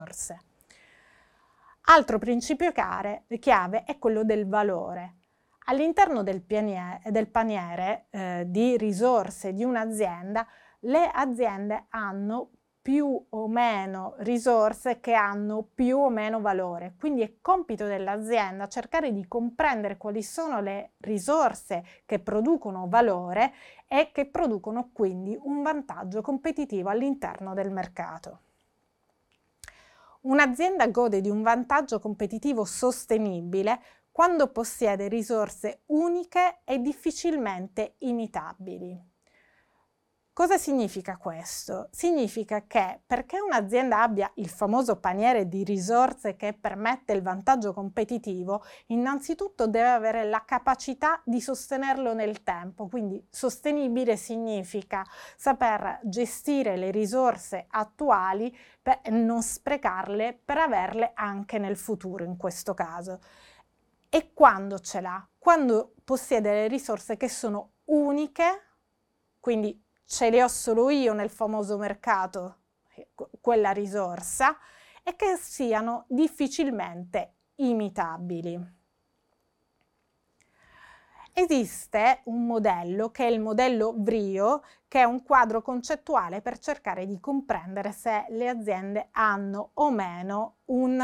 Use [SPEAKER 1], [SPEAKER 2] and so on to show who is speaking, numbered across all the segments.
[SPEAKER 1] risorse. Altro principio chiave è quello del valore. All'interno del paniere di risorse di un'azienda, le aziende hanno più o meno risorse che hanno più o meno valore. Quindi è compito dell'azienda cercare di comprendere quali sono le risorse che producono valore e che producono quindi un vantaggio competitivo all'interno del mercato. Un'azienda gode di un vantaggio competitivo sostenibile quando possiede risorse uniche e difficilmente imitabili. Cosa significa questo? Significa che perché un'azienda abbia il famoso paniere di risorse che permette il vantaggio competitivo, innanzitutto deve avere la capacità di sostenerlo nel tempo. Quindi sostenibile significa saper gestire le risorse attuali per non sprecarle, per averle anche nel futuro in questo caso. E quando ce l'ha? Quando possiede le risorse che sono uniche, quindi ce le ho solo io nel famoso mercato, quella risorsa, e che siano difficilmente imitabili. Esiste un modello che è il modello VRIO, che è un quadro concettuale per cercare di comprendere se le aziende hanno o meno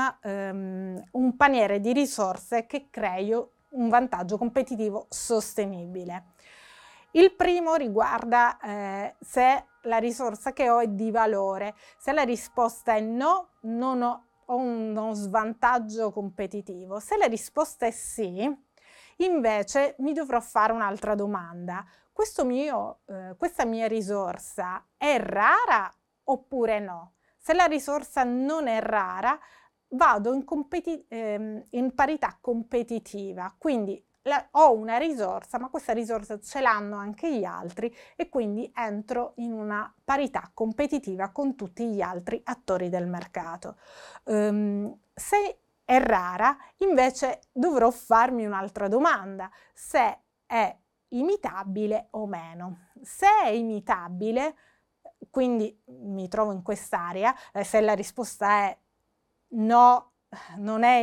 [SPEAKER 1] un paniere di risorse che crei un vantaggio competitivo sostenibile. Il primo riguarda se la risorsa che ho è di valore. Se la risposta è no, non ho uno svantaggio competitivo. Se la risposta è sì, invece mi dovrò fare un'altra domanda. Questa mia risorsa è rara oppure no? Se la risorsa non è rara, vado in parità competitiva, quindi ho una risorsa, ma questa risorsa ce l'hanno anche gli altri e quindi entro in una parità competitiva con tutti gli altri attori del mercato. Se è rara, invece dovrò farmi un'altra domanda, se è imitabile o meno. Se è imitabile, quindi mi trovo in quest'area, se la risposta è no, non è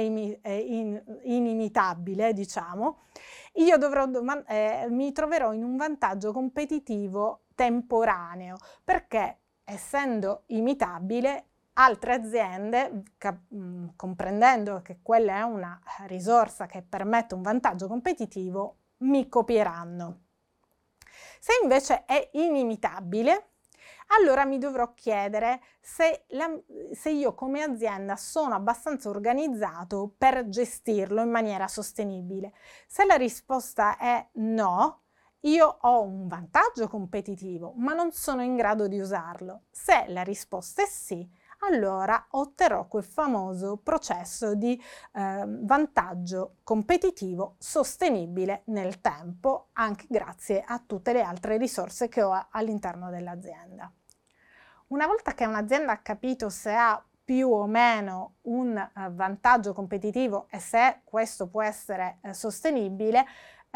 [SPEAKER 1] inimitabile, diciamo, io mi troverò in un vantaggio competitivo temporaneo, perché essendo imitabile, altre aziende, comprendendo che quella è una risorsa che permette un vantaggio competitivo, mi copieranno. Se invece è inimitabile, allora mi dovrò chiedere se io come azienda sono abbastanza organizzato per gestirlo in maniera sostenibile. Se la risposta è no, io ho un vantaggio competitivo, ma non sono in grado di usarlo. Se la risposta è sì, allora otterrò quel famoso processo di vantaggio competitivo sostenibile nel tempo, anche grazie a tutte le altre risorse che ho all'interno dell'azienda. Una volta che un'azienda ha capito se ha più o meno un vantaggio competitivo e se questo può essere sostenibile,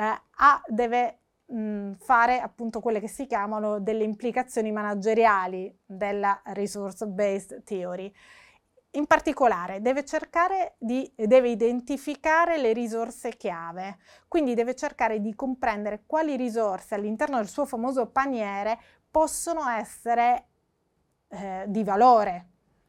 [SPEAKER 1] deve fare appunto quelle che si chiamano delle implicazioni manageriali della resource-based theory. In particolare deve identificare le risorse chiave, quindi deve cercare di comprendere quali risorse all'interno del suo famoso paniere possono essere di valore.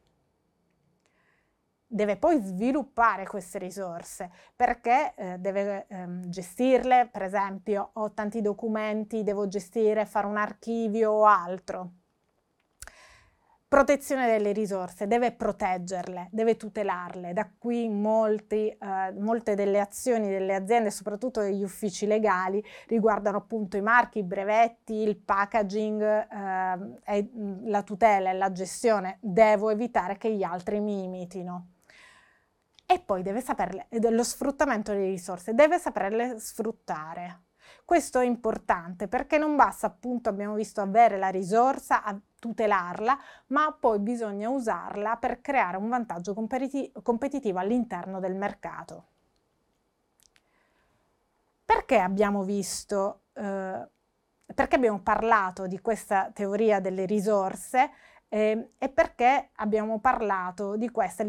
[SPEAKER 1] Deve poi sviluppare queste risorse perché deve gestirle, per esempio ho tanti documenti, devo gestire, fare un archivio o altro. Protezione delle risorse, deve proteggerle, deve tutelarle. Da qui molte delle azioni delle aziende, soprattutto degli uffici legali, riguardano appunto i marchi, i brevetti, il packaging, e la tutela e la gestione. Devo evitare che gli altri mi imitino. E poi deve saperle, lo sfruttamento delle risorse, deve saperle sfruttare. Questo è importante perché non basta, appunto, abbiamo visto, avere la risorsa, a tutelarla, ma poi bisogna usarla per creare un vantaggio competitivo all'interno del mercato. Perché abbiamo visto, perché abbiamo parlato di questa teoria delle risorse e perché abbiamo parlato di queste